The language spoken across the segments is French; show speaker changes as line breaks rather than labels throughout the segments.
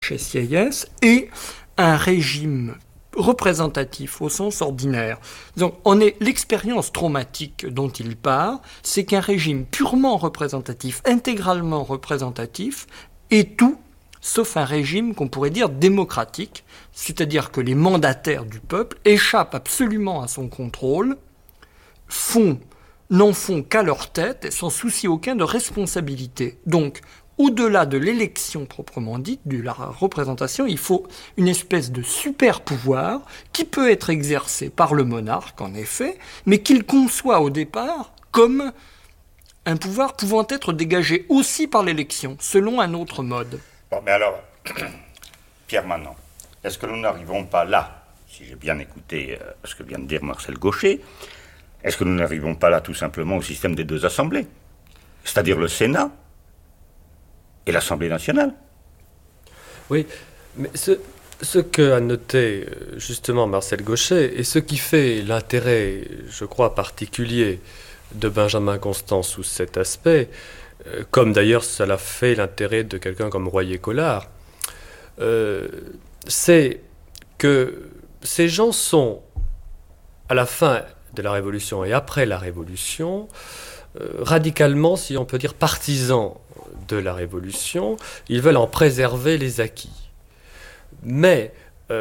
chez Sieyès, et un régime représentatif au sens ordinaire. Donc, l'expérience traumatique dont il part, c'est qu'un régime purement représentatif, intégralement représentatif, est tout sauf un régime qu'on pourrait dire démocratique, c'est-à-dire que les mandataires du peuple échappent absolument à son contrôle, n'en font qu'à leur tête et sans souci aucun de responsabilité. Donc, au-delà de l'élection proprement dite, de la représentation, il faut une espèce de super pouvoir qui peut être exercé par le monarque, en effet, mais qu'il conçoit au départ comme un pouvoir pouvant être dégagé aussi par l'élection, selon un autre mode.
Bon, mais alors, Pierre Manant, est-ce que nous n'arrivons pas là, si j'ai bien écouté ce que vient de dire Marcel Gauchet, est-ce que nous n'arrivons pas là tout simplement au système des deux assemblées, c'est-à-dire le Sénat et l'Assemblée nationale?
Oui, mais ce qu'a noté justement Marcel Gauchet, et ce qui fait l'intérêt, je crois, particulier de Benjamin Constant sous cet aspect, comme d'ailleurs cela fait l'intérêt de quelqu'un comme Royer-Collard, c'est que ces gens sont, à la fin de la Révolution et après la Révolution, radicalement, si on peut dire, partisans de la Révolution. Ils veulent en préserver les acquis. Mais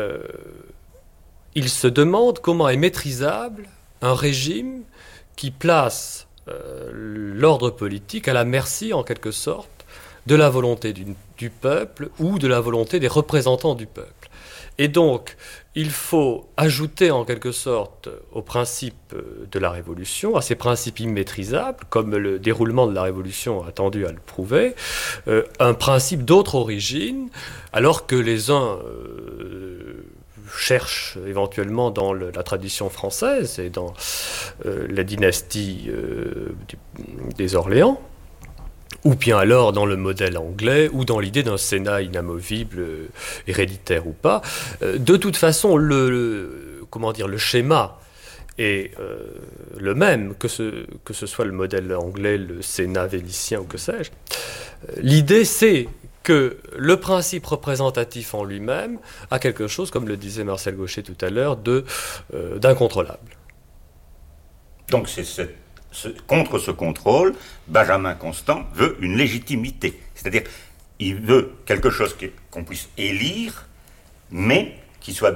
ils se demandent comment est maîtrisable un régime qui place l'ordre politique à la merci, en quelque sorte, de la volonté du peuple ou de la volonté des représentants du peuple. Et donc, il faut ajouter en quelque sorte aux principes de la Révolution, à ces principes immaîtrisables, comme le déroulement de la Révolution a tendu à le prouver, un principe d'autre origine, alors que les uns cherchent éventuellement dans la tradition française et dans la dynastie des Orléans, ou bien alors dans le modèle anglais, ou dans l'idée d'un Sénat inamovible, héréditaire ou pas. De toute façon, le schéma est le même, que ce soit le modèle anglais, le Sénat vénitien ou que sais-je. L'idée, c'est que le principe représentatif en lui-même a quelque chose, comme le disait Marcel Gauchet tout à l'heure, d'incontrôlable.
Donc contre ce contrôle, Benjamin Constant veut une légitimité. C'est-à-dire, il veut quelque chose qu'on puisse élire, mais qui soit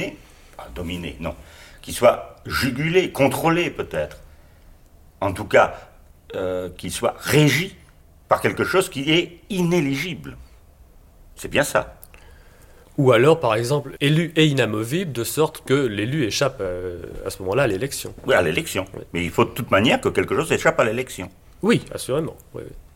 qui soit jugulé, contrôlé peut-être. En tout cas, qui soit régi par quelque chose qui est inéligible. C'est bien ça.
Ou alors, par exemple, élu et inamovible, de sorte que l'élu échappe à ce moment-là à l'élection.
Oui, à l'élection. Oui. Mais il faut de toute manière que quelque chose échappe à l'élection.
Oui, assurément. Oui, oui.